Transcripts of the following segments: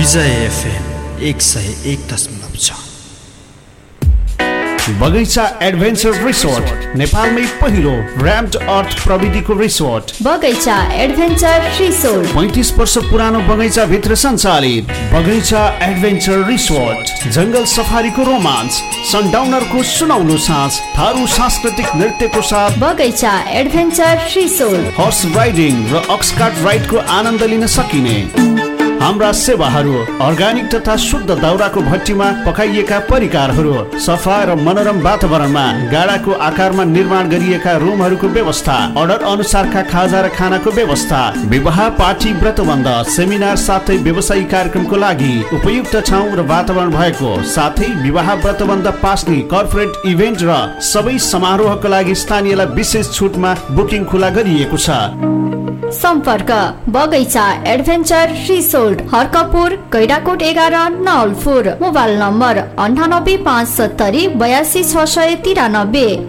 विजय FM 101.6। बगैंचा adventure resort नेपालमै पहिलो र्याम्ड अर्थ प्रविधिको रिसोर्ट बगैंचा एडभेन्चर रिसोर्ट 35 वर्ष पुरानो बगैंचा भित्र सञ्चालित बगैंचा एडभेन्चर रिसोर्ट। जंगल सफारीको रोमान्स, सनडाउनरको सुनौलो साँझ, थारू सांस्कृतिक नृत्यको साथ बगैंचा एडभेन्चर रिसोर्ट। हर्स राइडिङ र अक्सकार्ट राइडको आनन्द लिन सकिने हाम्रा सेवाहरू अर्ग्यानिक तथा शुद्ध दाउराको भट्टीमा पकाइएका परिकारहरू, सफा र मनोरम वातावरणमा गाडाको आकारमा निर्माण गरिएका रुमहरूको व्यवस्था, अर्डर अनुसारका खाजा र खानाको व्यवस्था, विवाह पार्टी व्रतबन्ध सेमिनार साथै व्यवसायिक कार्यक्रमको लागि उपयुक्त ठाउँ र वातावरण भएको साथै विवाह व्रतबन्ध पास्ने कर्पोरेट इभेन्ट र सबै समारोहका लागि स्थानीयलाई विशेष छुटमा बुकिङ खुला गरिएको छ। सम्पर्क बगैंचा adventure resort, Harkapur, Gaindakot 11 Nawalpur. Mobile number 9857 82 693,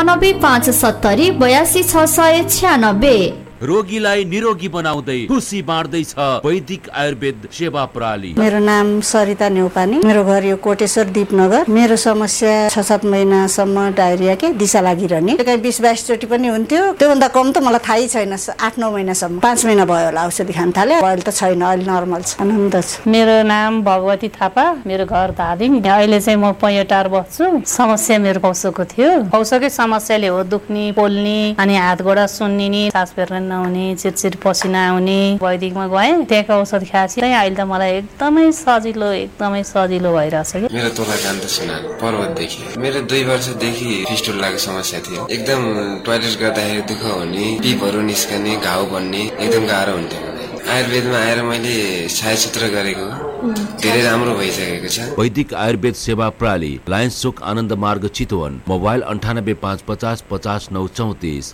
9857 82 696। रोगीलाई निरोगी बनाउँदै खुसी बाँड्दैछ वैदिक आयुर्वेद सेवा प्रणाली। मेरो नाम सरिता नेउपानी, मेरो घर यो कोटेश्वर दीपनगर। मेरो समस्या 6-7 महिनासम्म डायरिया के दिशा लागिरहने, कहीँ 20-22 चोटि पनि हुन्थ्यो। त्योभन्दा कम त मलाई थाहै छैन। 8-9 महिनासम्म, 5 महिना भयो होला औषधि खान थाले। अहिले त छैन, अहिले नर्मल छ, आनन्द छ। मेरो नाम भगवती थापा, मेरो घर धादिङ। अहिले चाहिँ म पैटार बस्छु। समस्या मेरो पौसोको थियो। पौसोकै समस्याले हो दुख्ने, पोल्ने, अनि हात गोडा सुन्निने, सास फेर्न नहुने, चिरचिर पसिना आउने। वैदिकमा गएँ, त्यहाँको औषध खाएपछि अहिले त मलाई एकदमै सजिलो भइरहेछ। मेरो तोला जान्द सुना पर्वतदेखि मेरो 2 वर्षदेखि फिस्टुलाको समस्या थियो। एकदम टोयलेट गर्दाखेरि दुःख हुने, पिपहरू निस्कने, घाउ बन्ने, एकदम गाह्रो हुन्थ्यो। आयुर्वेदमा आएर मैले छायाचित्र गरेको धेरै राम्रो भइसकेको छ। वैदिक आयुर्वेद सेवा प्रणाली, लायन्स चोक आनन्द मार्ग चितवन। मोबाइल 9855 50 934।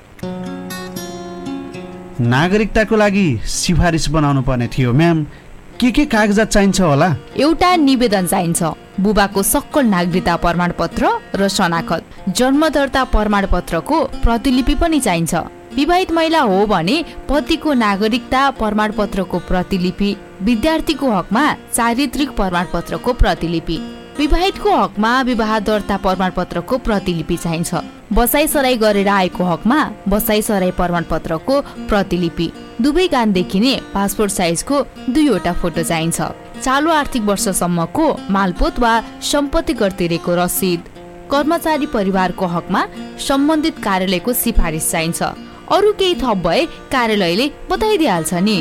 नागरिकताको लागि सिफारिस बनाउनु पर्ने थियो म्याम, के कागजात चाहिन्छ होला? एउटा निवेदन चाहिन्छ, बुबाको सक्कल नागरिकता प्रमाणपत्र र शनाखत, जन्म दर्ता प्रमाणपत्रको प्रतिलिपि पनि चाहिन्छ। विवाहित महिला हो भने पतिको नागरिकता प्रमाणपत्रको प्रतिलिपि, विद्यार्थीको हकमा चारित्रिक प्रमाणपत्रको प्रतिलिपि, विवाहितको हकमा विवाह दर्ता प्रमाणपत्रको प्रतिलिपि चाहिन्छ। बसाइसराई गरेर आएको हकमा बसाइसराई प्रमाणपत्रको प्रतिलिपि, दुवै कान देखिने पासपोर्ट साइजको 2वटा फोटो चाहिन्छ। चालु आर्थिक वर्षसम्मको मालपोत वा सम्पत्ति कर तिरेको रसिद, कर्मचारी परिवारको हकमा सम्बन्धित कार्यालयको सिफारिस चाहिन्छ। अरू केही थप भए कार्यालयले बताइदिहाल्छ नि।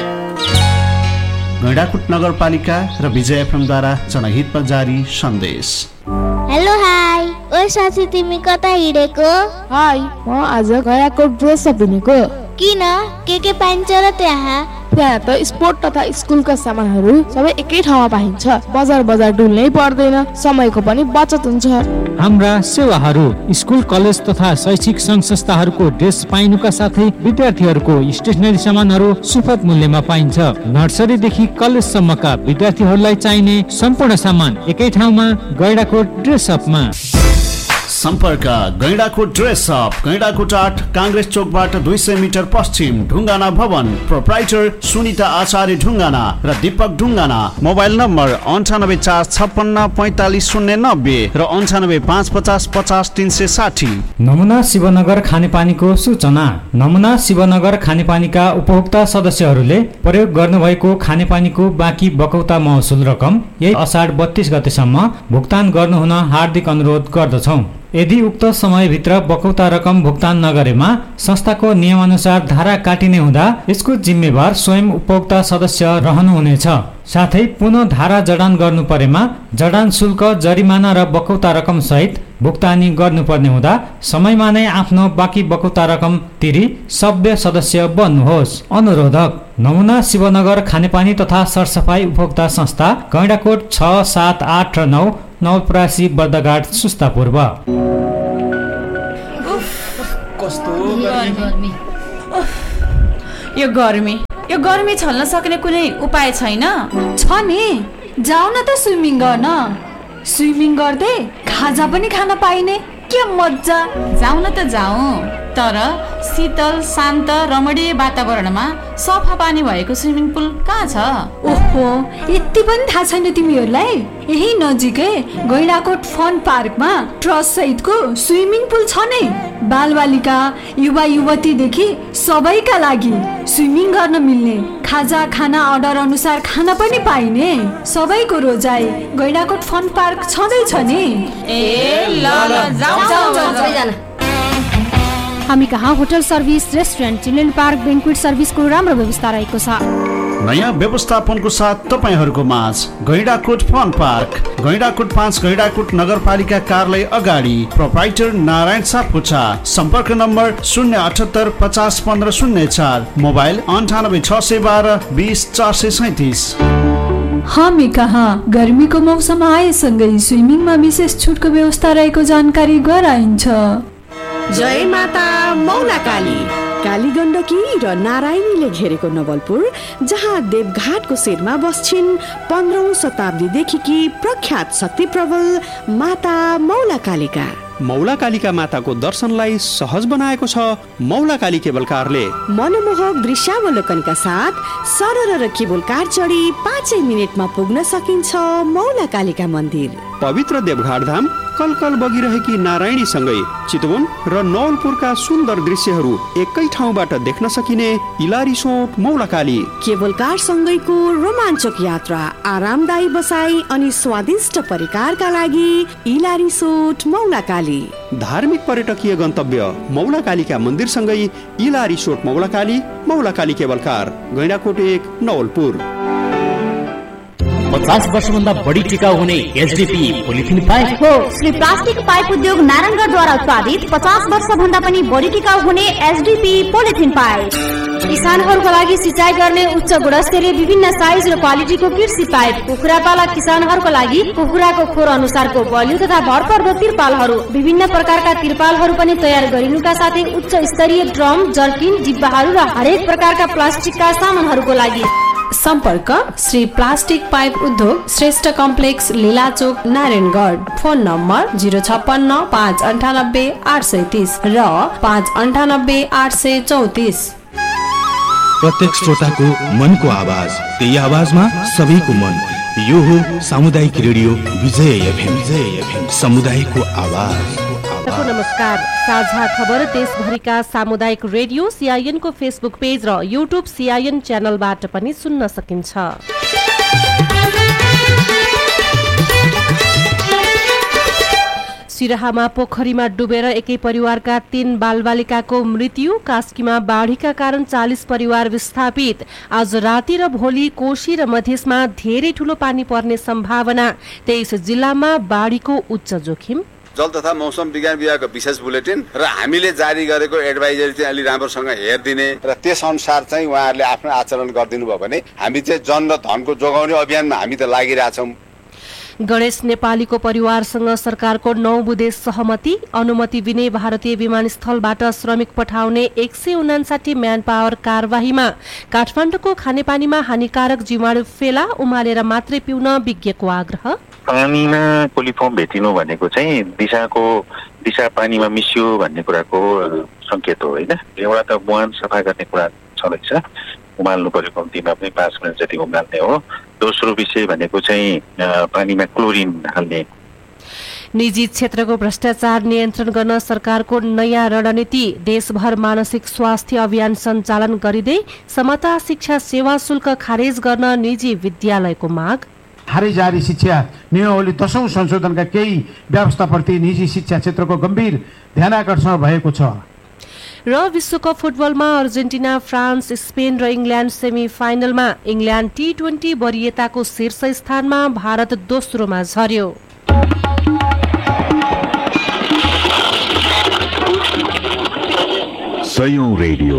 गैडाकोट नगरपालिका र विजय एफएम द्वारा जनहितमा जारी सन्देश। हेलो हाई, ओ साथी तिमी कता हिँडेको? हाई, म आज गैडाकोट ड्रेस अप हिँडेको। किन? के पाइन्छ र त्यहाँ? त्यहाँ त स्पोर्ट तथा स्कुलका सामानहरू सबै एकै ठाउँमा पाइन्छ। बजार डुल्नै पर्दैन, समयको पनि बचत हुन्छ। हाम्रा सेवाहरू स्कुल, कलेज तथा शैक्षिक संघ संस्थाहरूको ड्रेस पाइनुका साथै विद्यार्थीहरूको स्टेसनरी सामानहरू सुपथ मूल्यमा पाइन्छ। नर्सरीदेखि कलेजसम्मका विद्यार्थीहरूलाई चाहिने सम्पूर्ण सामान एकै ठाउँमा गैडाकोट ड्रेस अपमा। सम्पर्क गैडाकोट ड्रेस अप, गैडाकोट 8, काङ्ग्रेस चोकबाट 200 मिटर पश्चिम, ढुङ्गाना भवन। प्रोप्राइटर सुनिता आचार्य ढुङ्गाना र दीपक ढुङ्गाना। मोबाइल नम्बर 9845 45 090 र 9855 50 360। नमुना शिवनगर खानेपानीको सूचना। नमुना शिवनगर खानेपानीका उपभोक्ता सदस्यहरूले प्रयोग गर्नुभएको खानेपानीको बाँकी बकौता महसुल रकम यही असाढ 32 गतेसम्म भुक्तान गर्नुहुन हार्दिक अनुरोध गर्दछौँ। यदि उक्त समयभित्र बकौता रकम भुक्तान नगरेमा संस्थाको नियमअनुसार धारा काटिने हुँदा यसको जिम्मेवार स्वयं उपभोक्ता सदस्य रहनुहुनेछ। साथै पुनः धारा जडान गर्नु परेमा जडान शुल्क, जरिमाना र बकौता रकम सहित भुक्तानी गर्नुपर्ने हुँदा समयमा नै आफ्नो बाँकी बकौता रकम तिरी सभ्य सदस्य बन्नुहोस्। अनुरोधक नमुना शिवनगर खानेपानी तथा सरसफाई उपभोक्ता संस्था, गैडाकोट 6, 7, 8 र 9, नवलपरासी, बर्दघाट, सुस्ता पूर्व। यो गर्मी छल्न सक्ने कुनै उपाय छैन? छ नि, जाऊ न त स्विमिङ गर्न। स्विमिङ गर्दै खाजा पनि खान पाइने, के मजा। जाऊ न त जाऊ। तर शीतल शान्त रमणीय वातावरणमा सफा पानी भएको स्विमिङ पुल कहाँ छ? ओहो, यति पनि थाहा छैन तिमीहरूलाई? यही नजिकै गैंडाकोट फन पार्कमा ट्रस्ट सहितको स्विमिङ पुल छ नै। बालबालिका युवा युवतीदेखि सबैका लागि स्विमिङ गर्न मिल्ने, खाजा खाना अर्डर अनुसार खाना पनि पाइने, सबैको रोजाइ गैंडाकोट फन पार्क छँदैछ नि। हामी कहाँ hotel service, restaurant, children park, बेन्क्वेट सर्भिसको राम्रो व्यवस्था रहेको छ। नयाँ व्यवस्थापनको साथ तपाईहरूको माझ गैंडाकोट फन पार्क, गैंडाकोट 5 गैंडाकोट नगरपालिका कार्यालय अगाडि, प्रोप्राइटर नारायण सापकोटा। सम्पर्क नम्बर 078 50 15 04, मोबाइल 98 612 20 437। हामी कहाँ गर्मीको मौसम आएसँगै स्विमिङमा विशेष छुटको व्यवस्था रहेको जानकारी गराइन्छ। जय माता मौलाकाली, काली गण्डकी र नारायणीले घेरेको नवलपुर, जहाँ देवघाटको शिरमा बस्छिन् 15औं शताब्दीदेखिकी प्रख्यात शक्ति प्रबल माता मौलाकालीका। मौलाकालीका माताको दर्शनलाई सहज बनाएको छ मौलाकाली केबल कारले। मनमोहक दृश्यावलोकनका साथ सरर र केबल कार चढी 5 मिनेटमा पुग्न सकिन्छ मौलाकालीका मन्दिर। पवित्र देवघाट धाम कलकल बगिरहेकी नारायणी सँगै चितवन र नवलपुरका सुन्दर दृश्यहरू एकै ठाउँबाट देख्न सकिने इलारिसोट मौलाकाली। केबल कार सँगैको रोमाञ्चक यात्रा, आरामदायी बसाई अनि स्वादिष्ट परिकारका लागि इलारिसोट मौलाकाली। धार्मिक पर्यटकीय गन्तव्य मौलाकालीका मन्दिरसँगै इलारिसोट मौलाकाली, मौलाकाली केबल कार, गैंडाकोट 1 नवलपुर। 50 वर्षभन्दा बढी टिकाउ हुने एचडीपी पोलिथिन पाइप हो। श्री प्लास्टिक पाइप उद्योग नारायणगढद्वारा उत्पादित 50 वर्षभन्दा पनि बढी टिकाउ हुने एचडीपी पोलिथिन पाइप। किसानहरूको लागि सिँचाइ गर्ने उच्च गुणस्तरीय विभिन्न साइज र क्वालिटीको कृषि पाइप, कुखुरा पालक किसानहरूको लागि कुखुराको खोर अनुसारको बलियो तथा भरपर्दो तिरपालहरू, विभिन्न प्रकारका तिरपालहरू पनि तयार गरिनुका साथै उच्च स्तरीय ड्रम, जर्किन, डिब्बाहरू र हरेक प्रकारका प्लास्टिकका सामानहरूको लागि सम्पर्क श्री प्लास्टिक पाइप उद्योग, Shrestha complex, लीलाचोक, Narayangarh. Phone number 056 598 830 र 598 834। प्रत्येक श्रोताको मनको आवाज, त्यही आवाजमा सबैको मन। यो हो सामुदायिक रेडियो विजय एफएम, समुदायको आवाज। नमस्कार। साझा खबर देशभरिका सामुदायिक रेडियो सीआईएन को फेसबुक पेज र युट्युब सीआईएन च्यानलबाट पनि सुन्न सकिन्छ। सिराहामा पोखरीमा डुबेर एकै परिवारका 3 बालबालिकाको मृत्यु। कास्कीमा बाढीका कारण 40 परिवार विस्थापित। आज राति र भोलि कोशी र मधेसमा धेरै ठूलो पानी पर्ने सम्भावना। 23 जिल्लामा बाढीको उच्च जोखिम। जल तथा मौसम विज्ञान विभागको विशेष बुलेटिन र हामीले जारी गरेको एडभाइजरी चाहिँ अलि राम्रोसँग हेरिदिने र त्यस अनुसार चाहिँ उहाँहरूले आफ्नो आचरण गरिदिनु भयो भने हामी चाहिँ जन र धनको जोगाउने अभियानमा हामी त लागिरहेछौँ। गणेश नेपालीको परिवारसँग सरकारको 9 बुँदे सहमति। अनुमति बिनै भारतीय विमानस्थलबाट श्रमिक पठाउने 159 म्यान पावर कारवाहीमा। काठमाडौँको खानेपानीमा हानिकारक जीवाणु फेला, उमालेर मात्रै पिउन विज्ञको आग्रह। पानीमा कोलिफर्म भेटिनु भनेको चाहिँ दिशा पानीमा मिसियो भन्ने कुराको संकेत हो होइन। एउटा त मुहान सफा गर्ने कुरा छँदैछ, उमाल्नु पर्यो, कम्तीमा पनि 5 मिनट जति उमाल्ने हो। दोस्रो विषय भनेको चाहिँ पानीमा क्लोरिन हाल्ने। निजी क्षेत्रको भ्रष्टाचार नियन्त्रण गर्न सरकारको नयाँ रणनीति। देशभर मानसिक स्वास्थ्य अभियान सञ्चालन गरिँदै समता शिक्षा सेवा शुल्क खारेज गर्न निजी विद्यालयको माग। हारै जारी शिक्षा नियमावली 10औं संशोधनका केही व्यवस्थाप्रति निजी शिक्षा क्षेत्रको गम्भीर ध्यानाकर्षण भएको छ। र विश्वकप फुटबलमा अर्जेन्टिना, फ्रान्स, स्पेन र इङ्ल्यान्ड सेमी फाइनलमा। इङ्ल्यान्ड T20 वरियताको शीर्ष स्थानमा, भारत दोस्रोमा झर्यो। सयौं रेडियो,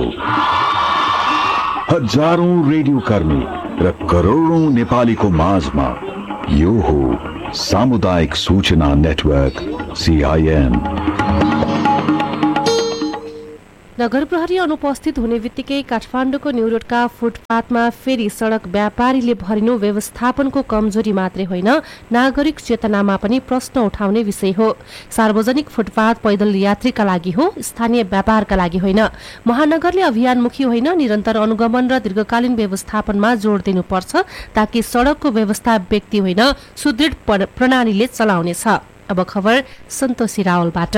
हजारौं रेडियो कर्मी र करोडौं नेपालीको माझमा यो हो सामुदायिक सूचना नेटवर्क सीआईएन। नगर प्रहरी अनुपस्थित हुने बित्तिकै काठमाडौँको न्युरोडका फुटपाथमा फेरि सडक व्यापारीले भरिनु व्यवस्थापनको कमजोरी मात्रै होइन, नागरिक चेतनामा पनि प्रश्न उठाउने विषय हो। सार्वजनिक फुटपाथ पैदल यात्रीका लागि हो, स्थानीय व्यापारका लागि होइन। महानगरले अभियानमुखी होइन, निरन्तर अनुगमन र दीर्घकालीन व्यवस्थापनमा जोड दिनुपर्छ ताकि सडकको व्यवस्था व्यक्ति होइन सुदृढ प्रणालीले चलाउनेछ। अब खबर सन्तोषी रावलबाट।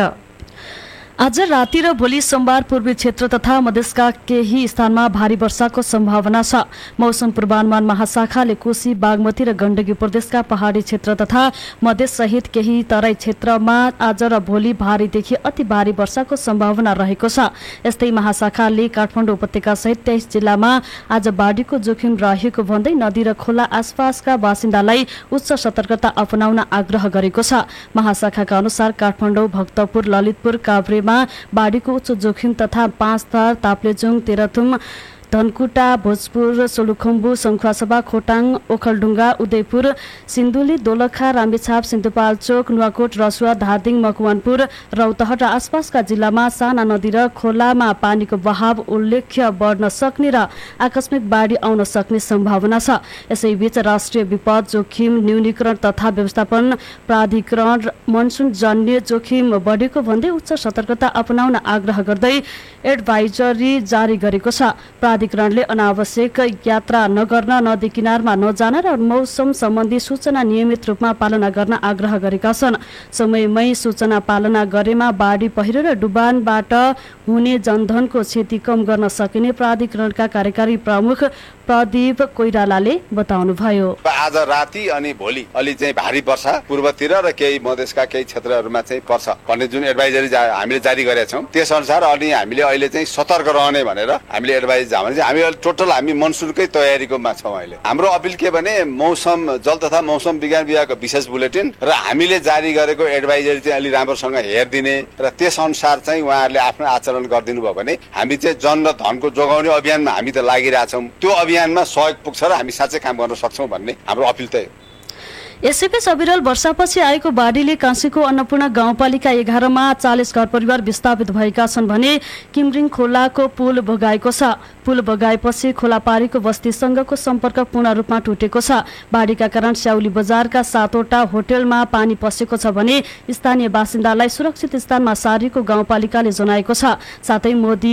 आज राति र भोलि सोमबार पूर्वी क्षेत्र तथा मधेसका केही स्थानमा भारी वर्षाको सम्भावना छ। मौसम पूर्वानुमान महाशाखाले कोशी, बागमती र गण्डकी प्रदेशका पहाडी क्षेत्र तथा मधेस सहित केही तराई क्षेत्रमा आज र भोलि भारीदेखि अति भारी वर्षाको सम्भावना रहेको छ। यस्तै महाशाखाले काठमाडौँ उपत्यका सहित 23 जिल्लामा आज बाढीको जोखिम रहेको भन्दै नदी र खोला आसपासका बासिन्दालाई उच्च सतर्कता अपनाउन आग्रह गरेको छ। महाशाखाका अनुसार काठमाडौँ, भक्तपुर, ललितपुर, काभ्रे बाढीको उच्च जोखिम तथा पाँचथर, ताप्लेजुङ, तेह्रथुम, धनकुटा, भोजपुर, सोलुखुम्बु, सङ्खुवासभा, खोटाङ, ओखलढुङ्गा, उदयपुर, सिन्धुली, दोलखा, रामेछाप, सिन्धुपाल्चोक, नुवाकोट, रसुवा, धादिङ, मकवानपुर, रौतहट र आसपासका जिल्लामा साना नदी र खोलामा पानीको बहाव उल्लेख्य बढ्न सक्ने र आकस्मिक बाढी आउन सक्ने सम्भावना छ। यसैबीच राष्ट्रिय विपद जोखिम न्यूनीकरण तथा व्यवस्थापन प्राधिकरण मनसुन जन्य जोखिम बढेको भन्दै उच्च सतर्कता अपनाउन आग्रह गर्दै एडभाइजरी जारी गरेको छ। प्राधिकरणले अनावश्यक यात्रा नगर्न, नदी किनारमा नजान र मौसम सम्बन्धी सूचना नियमित रूपमा पालना गर्न आग्रह गरेका छन्। समयमै सूचना पालना गरेमा बाढी, पहिरो र डुबानबाट हुने जनधनको क्षति कम गर्न सकिने प्राधिकरणका कार्यकारी प्रमुख प्रदीप कोइरालाले बताउनुभयो। आज राति अनि भोलि अलि चाहिँ भारी वर्षा पूर्वतिर र केही मधेसका केही क्षेत्रहरूमा चाहिँ पर्छ भन्ने जुन एडभाइजरी हामीले जारी गरेका छौँ त्यसअनुसार अनि हामीले अहिले चाहिँ सतर्क रहने भनेर हामीले एडभाइज हामी टोटल हामी मनसुनकै तयारीकोमा छौँ। अहिले हाम्रो अपिल के भने मौसम जल तथा मौसम विज्ञान विभागको विशेष बुलेटिन र हामीले जारी गरेको एडभाइजरी चाहिँ अलि राम्रोसँग हेरिदिने र त्यस अनुसार चाहिँ उहाँहरूले आफ्नो आचरण गरिदिनु भयो भने हामी चाहिँ जन र धनको जोगाउने अभियानमा हामी त लागिरहेछौँ। त्यो अभियानमा सहयोग पुग्छ र हामी साँच्चै काम गर्न सक्छौँ भन्ने हाम्रो अपिल त हो। यसैबीच अविरल वर्षापछि आएको बाढीले काँसीको अन्नपूर्ण गाउँपालिका 11 मा 40 घर परिवार विस्थापित भएका छन् भने किमरिङ खोलाको पुल बगाएको छ। पुल बगाएपछि खोलापारीको बस्तीसँगको सम्पर्क पूर्ण रूपमा टुटेको छ। बाढीका कारण स्याउली बजारका 7वटा होटलमा पानी पसेको छ भने स्थानीय बासिन्दालाई सुरक्षित स्थानमा सारेको गाउँपालिकाले जनाएको छ। साथै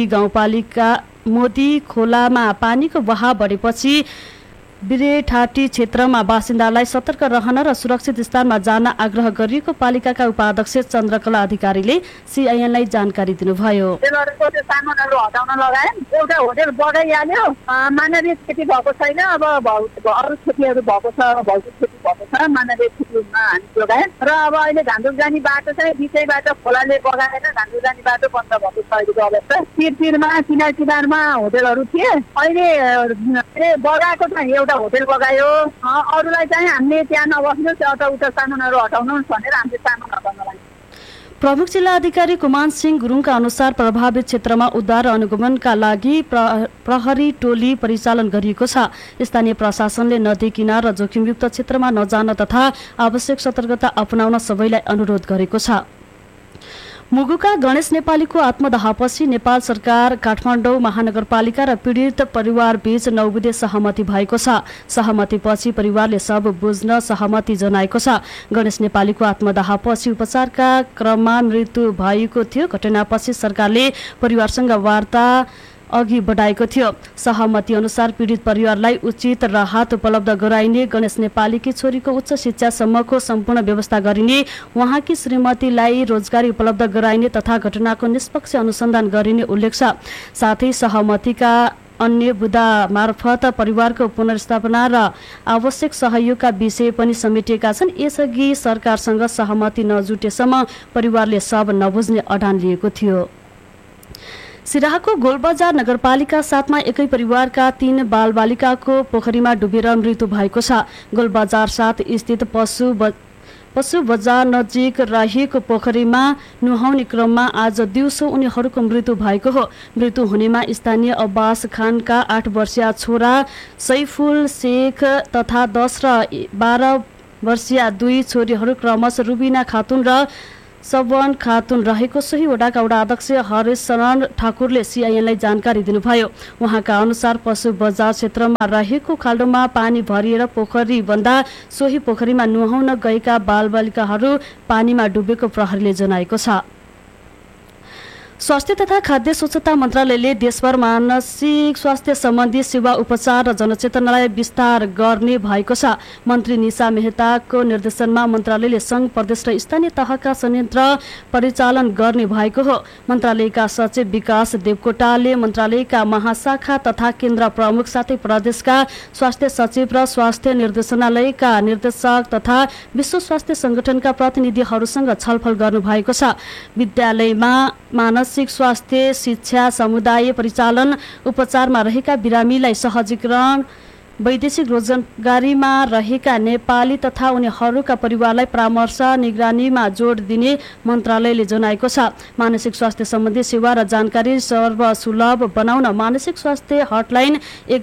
मोदी खोलामा पानीको बहाव बढेपछि बिरेठाटी क्षेत्रमा बासिन्दालाई सतर्क रहन र सुरक्षित स्थानमा जान आग्रह गरिएको पालिकाका उपाध्यक्ष चन्द्रकला अधिकारीले सीआईएनलाई जानकारी दिनुभयो। सामानहरू हटाउन लगाए, एउटा होटल बगाइहाल्यो, मानवीय क्षति भएको छैन। अब अरू क्षतिहरू भएको छ, भौतिक क्षति भएको छ, मानवीय क्षतिमा हामी जोगायौँ र अब अहिले घान्दुक जाने बाटो चाहिँ बिचैबाट खोलाले बगाएर घान्दुक जाने बाटो बन्द भएको छ अहिलेको अवस्था। तिरमा किनारमा होटलहरू थिए, अहिले बगाएको चाहिँ एउटा होटल बगायो। अरूलाई चाहिँ हामीले त्यहाँ नबस्नु, उता सामानहरू हटाउनु भनेर हामीले सामान हटाउन लाग्यौँ। प्रमुख जिल्ला अधिकारी कुमान सिंह गुरुङका अनुसार प्रभावित क्षेत्रमा उद्धार र अनुगमनका लागि प्रहरी टोली परिचालन गरिएको छ। स्थानीय प्रशासनले नदी किनार र जोखिमयुक्त क्षेत्रमा नजान तथा आवश्यक सतर्कता अपनाउन सबैलाई अनुरोध गरेको छ। मुगुका गणेश नेपालीको आत्मदाहपछि नेपाल सरकार, काठमाडौँ महानगरपालिका र पीडित परिवार बीच 9 बुँदे सहमति भएको छ। सहमतिपछि परिवारले सब बुझ्न सहमति जनाएको छ। गणेश नेपालीको आत्मदाहपछि उपचारका क्रममा मृत्यु भएको थियो। घटनापछि सरकारले परिवारसँग वार्ता अघि बढाएको थियो। सहमति अनुसार पीडित परिवारलाई उचित राहत उपलब्ध गराइने, गणेश नेपालीकी छोरीको उच्च शिक्षासम्मको सम्पूर्ण व्यवस्था गरिने, उहाँकी श्रीमतीलाई रोजगारी उपलब्ध गराइने तथा घटनाको निष्पक्ष अनुसन्धान गरिने उल्लेख छ। साथै सहमतिका अन्य बुदा मार्फत परिवारको पुनर्स्थापना र आवश्यक सहयोगका विषय पनि समेटिएका छन्। यसअघि सरकारसँग सहमति नजुटेसम्म परिवारले सब नबुझ्ने अडान लिएको थियो। सिराहाको गोलबजार नगरपालिका 7 मा एकै परिवारका 3 बालबालिकाको पोखरीमा डुबेर मृत्यु भएको छ। गोलबजार 7 स्थित पशु बजार नजिक रहेको पोखरीमा नुहाउने क्रममा आज दिउँसो उनीहरूको मृत्यु भएको हो। मृत्यु हुनेमा स्थानीय अब्बास खानका 8 वर्षीय छोरा सैफुल शेख तथा 10 र 12 वर्षीय 2 छोरीहरू क्रमशः रुबिना खातुन र सबन खातुन रहेको सोही वडाका वडा अध्यक्ष हरेश शरण ठाकुरले सिआइएनलाई जानकारी दिनुभयो। उहाँका अनुसार पशु बजार क्षेत्रमा रहेको खाल्डोमा पानी भरिएर पोखरी बन्दा सोही पोखरीमा नुहाउन गएका बालबालिकाहरू पानीमा डुबेको प्रहरीले जनाएको छ। स्वास्थ्य तथा खाद्य स्वच्छता मन्त्रालयले देशभर मानसिक स्वास्थ्य सम्बन्धी सेवा उपचार र जनचेतनालाई विस्तार गर्ने भएको छ। मन्त्री निशा मेहताको निर्देशनमा मन्त्रालयले सङ्घ प्रदेश र स्थानीय तहका संयन्त्र परिचालन गर्ने भएको हो। मन्त्रालयका सचिव विकास देवकोटाले मन्त्रालयका महाशाखा तथा केन्द्र प्रमुख साथै प्रदेशका स्वास्थ्य सचिव र स्वास्थ्य निर्देशनालयका निर्देशक तथा विश्व स्वास्थ्य संगठनका प्रतिनिधिहरूसँग छलफल गर्नुभएको छ। विद्यालयमा मानसिक स्वास्थ्य शिक्षा समुदाय परिचालन उपचारमा रहेका बिरामीलाई सहजीकरण वैदेशिक रोजगारीमा रहेका नेपाली तथा उनीहरूका परिवारलाई परामर्श निगरानीमा जोड दिने मन्त्रालयले जनाएको छ। मानसिक स्वास्थ्य सम्बन्धी सेवा र जानकारी सर्वसुलभ बनाउन मानसिक स्वास्थ्य हटलाइन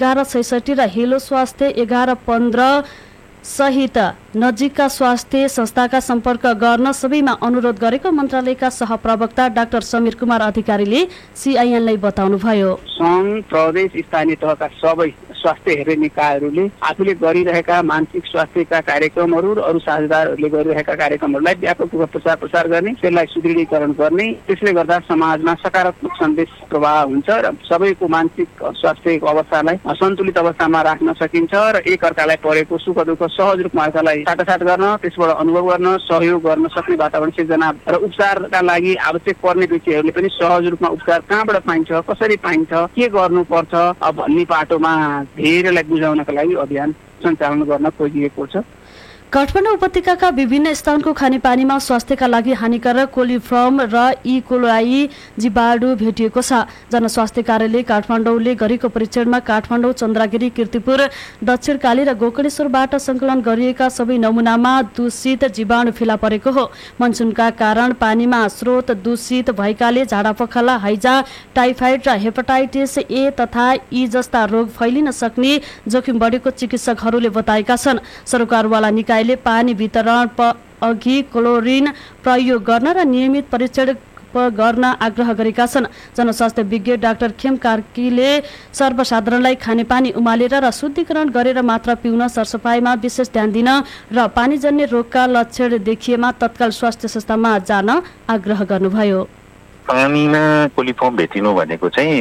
1166 र हेलो स्वास्थ्य 1115 सहित नजिकका स्वास्थ्य संस्थाका सम्पर्क गर्न सबैमा अनुरोध गरेको मन्त्रालयका सहप्रवक्ता डाक्टर समीर कुमार अधिकारीले सिआइएनलाई बताउनुभयो। सङ्घ प्रदेश स्थानीय तहका सबै स्वास्थ्य हेर्ने निकायहरूले आफूले गरिरहेका मानसिक स्वास्थ्यका कार्यक्रमहरू र अरू साझेदारहरूले गरिरहेका कार्यक्रमहरूलाई व्यापक रूपमा प्रचार गर्ने, त्यसलाई सुदृढीकरण गर्ने, त्यसले गर्दा समाजमा सकारात्मक सन्देश प्रवाह हुन्छ र सबैको मानसिक स्वास्थ्यको अवस्थालाई सन्तुलित अवस्थामा राख्न सकिन्छ र एक अर्कालाई परेको सुख दुःख सहज रूपमा अर्कालाई साटासाट गर्न, त्यसबाट अनुभव गर्न, सहयोग गर्न सक्ने वातावरण सिर्जना र उपचारका लागि आवश्यक पर्ने व्यक्तिहरूले पनि सहज रूपमा उपचार कहाँबाट पाइन्छ, कसरी पाइन्छ, के गर्नुपर्छ भन्ने पाटोमा धेरैलाई बुझाउनका लागि अभियान सञ्चालन गर्न खोजिएको छ। काठमाडौँ उपत्यकाका विभिन्न स्थानको खानेपानीमा स्वास्थ्यका लागि हानिकारक कोलिफर्म र इकोलाई जीवाणु भेटिएको छ। जनस्वास्थ्य कार्यालय काठमाडौँले गरेको परीक्षणमा काठमाडौँ, चन्द्रगिरी, कीर्तिपुर, दक्षिणकाली र गोकर्णेश्वरबाट सङ्कलन गरिएका सबै नमुनामा दूषित जीवाणु फेला परेको हो। मनसुनका कारण पानीमा स्रोत दूषित भएकाले झाडापखाला, हैजा, टाइफाइड र हेपाटाइटिस ए तथा ई जस्ता रोग फैलिन सक्ने जोखिम बढेको चिकित्सकहरूले बताएका छन्। सरकारवाला निकाय पानी वितरण अघि क्लोरिन प्रयोग गर्न र नियमित परीक्षण गर्न आग्रह गरेका छन्। जनस्वास्थ्य विज्ञ डाक्टर खेम कार्कीले सर्वसाधारणलाई खानेपानी उमालेर र शुद्धिकरण गरेर मात्र पिउन, सरसफाइमा विशेष ध्यान दिन र पानीजन्य रोगका लक्षण देखिएमा तत्काल स्वास्थ्य संस्थामा जान आग्रह गर्नुभयो। पानीमा कोलिफर्म भेटिनु भनेको चाहिँ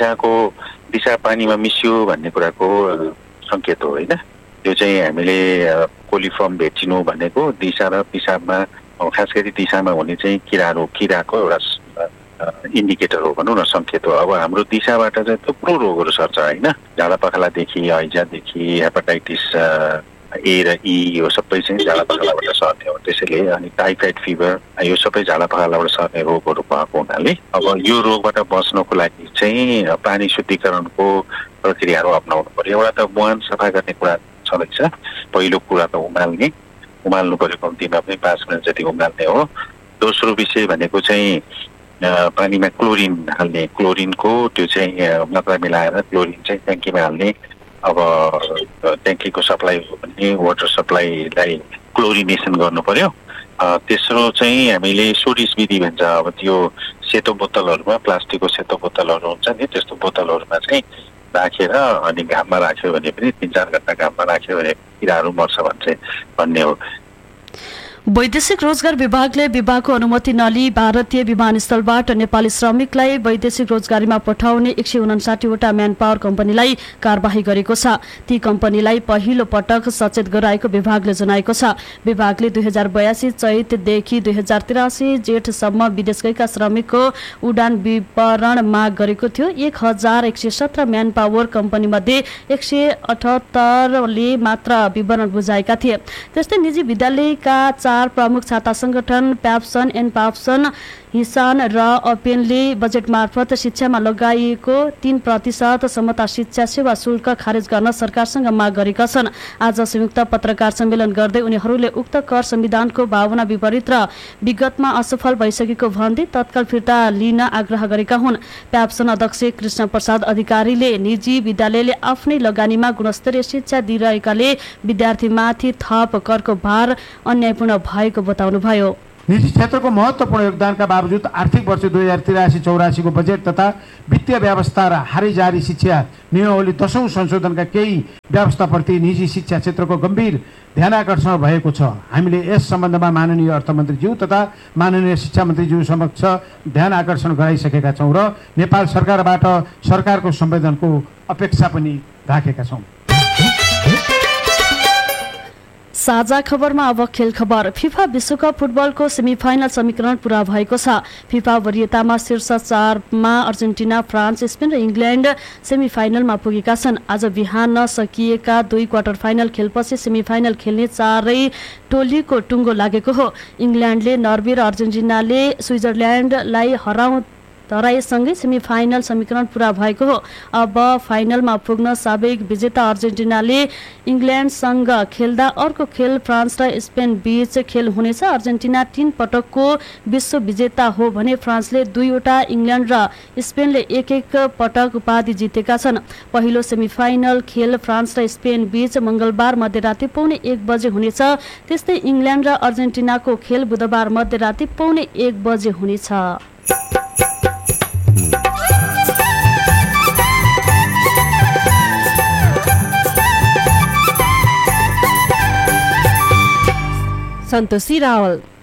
दिशा पानीमा मिसियो भन्ने कुराको संकेत हो होइन। त्यो चाहिँ हामीले कोलिफर्म भेटिनु भनेको दिशा र पिसाबमा, खास गरी दिशामा हुने चाहिँ किराको एउटा इन्डिकेटर हो भनौँ न, संकेत हो। अब हाम्रो दिशाबाट चाहिँ थुप्रो रोगहरू सर्छ होइन। झाडापखालादेखि, हैजादेखि, हेपाटाइटिस ए र ई यो सबै चाहिँ झाडापखालाबाट सर्ने हो। त्यसैले अनि टाइफाइड फिभर यो सबै झाडापखालाबाट सर्ने रोगहरू भएको हुनाले अब यो रोगबाट बच्नको लागि चाहिँ पानी शुद्धिकरणको प्रक्रियाहरू अप्नाउनु पर्यो। एउटा त मुहान सफा गर्ने कुरा छँदैछ। पहिलो कुरा त उमाल्नु पर्यो, कम्तीमा पनि 5 मिनट जति उमाल्ने हो। दोस्रो विषय भनेको चाहिँ पानीमा क्लोरिन हाल्ने, क्लोरिनको त्यो चाहिँ मात्रा मिलाएर क्लोरिन चाहिँ ट्याङ्कीमा हाल्ने। अब ट्याङ्कीको सप्लाई हो भने वाटर सप्लाईलाई क्लोरिनेसन गर्नु पर्यो। तेस्रो चाहिँ हामीले सोडिस विधि भन्छ। अब त्यो सेतो बोतलहरूमा, प्लास्टिकको सेतो बोतलहरू हुन्छ नि, त्यस्तो बोतलहरूमा चाहिँ राखेर अनि घाममा राख्यो भने पनि 3-4 घन्टा घाममा राख्यो भने किराहरू मर्छ भन्ने हो। वैदेशिक रोजगार विभागले विभागको अनुमति नलिई भारतीय विमानस्थलबाट नेपाली श्रमिकलाई वैदेशिक रोजगारीमा पठाउने 159 वटा म्यान पावर कम्पनीलाई कारबाही गरेको छ। ती कम्पनीलाई पहिलो पटक सचेत गराएको विभागले जनाएको छ। विभागले 2082 चैतदेखि 2083 जेठसम्म विदेश गएका श्रमिकको उडान विवरण माग गरेको थियो। 1117 म्यान पावर कम्पनीमध्ये 178ले मात्र विवरण बुझाएका थिए। त्यस्तै निजी विद्यालयका 4 प्रमुख छाता संगठन प्याप्सन, एनपाप्सन, हिसान र अपेनले बजेट मार्फत शिक्षामा लगाइएको 3% समता शिक्षा सेवा शुल्क खारेज गर्न सरकारसँग माग गरेका छन्। आज संयुक्त पत्रकार सम्मेलन गर्दै उनीहरूले उक्त कर संविधानको भावना विपरीत र विगतमा असफल भइसकेको भन्दै तत्काल फिर्ता लिन आग्रह गरेका हुन्। प्याप्सन अध्यक्ष कृष्ण प्रसाद अधिकारीले निजी विद्यालयले आफ्नै लगानीमा गुणस्तरीय शिक्षा दिइरहेकाले विद्यार्थीमाथि थप करको भार अन्यायपूर्ण भएको बताउनुभयो। निजी क्षेत्रको महत्त्वपूर्ण योगदानका बावजुद आर्थिक वर्ष 2083-84 को बजेट तथा वित्तीय व्यवस्था र हारै जारी शिक्षा नियमावली 10औं संशोधनका केही व्यवस्थाप्रति निजी शिक्षा क्षेत्रको गम्भीर ध्यानाकर्षण भएको छ। हामीले यस सम्बन्धमा माननीय अर्थमन्त्रीज्यू तथा माननीय शिक्षा मन्त्रीज्यू समक्ष ध्यान आकर्षण गराइसकेका छौँ र नेपाल सरकारबाट सरकारको संवेदनको अपेक्षा पनि राखेका छौँ। साझा खबरमा अब खेल खबर। फिफा विश्वकप फुटबलको सेमिफाइनल समीकरण पूरा भएको छ। फिफा वरियतामा शीर्ष 4मा अर्जेन्टिना, फ्रान्स, स्पेन र इङ्ल्यान्ड सेमिफाइनलमा पुगेका छन्। आज बिहान सकिएका 2 क्वार्टर फाइनल खेलपछि सेमिफाइनल खेल्ने 4 टोलीको टुङ्गो लागेको हो। इङ्ल्यान्डले नर्वे र अर्जेन्टिनाले स्विजरल्यान्डलाई हराएसँगै सेमिफाइनल समीकरण पूरा भएको हो। अब फाइनलमा पुग्न साबिक विजेता अर्जेन्टिनाले इङ्ल्यान्डसँग खेल्दा अर्को खेल फ्रान्स र स्पेन बीच खेल हुनेछ। अर्जेन्टिना 3 पटकको विश्व विजेता हो भने फ्रान्सले 2वटा, इङ्ल्यान्ड र स्पेनले 1-1 पटक उपाधि जितेका छन्। पहिलो सेमिफाइनल खेल फ्रान्स र स्पेन बीच मङ्गलबार मध्यराति 1:15 बजे हुनेछ। त्यस्तै इङ्ल्यान्ड र अर्जेन्टिनाको खेल बुधबार मध्यराति 1:15 बजे हुनेछ। सन्तोषी रावल।